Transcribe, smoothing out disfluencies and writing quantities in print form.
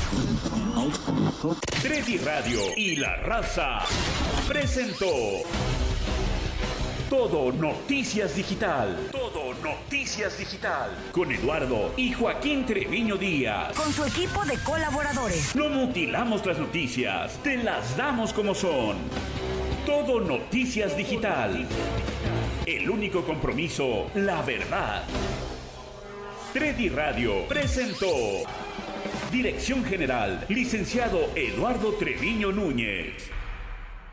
Treddy Radio y La Raza presentó Todo Noticias Digital. Todo Noticias Digital. Con Eduardo y Joaquín Treviño Díaz. Con su equipo de colaboradores. No mutilamos las noticias, te las damos como son. Todo Noticias Digital. El único compromiso, la verdad. Treddy Radio presentó. Dirección General, licenciado Eduardo Treviño Núñez.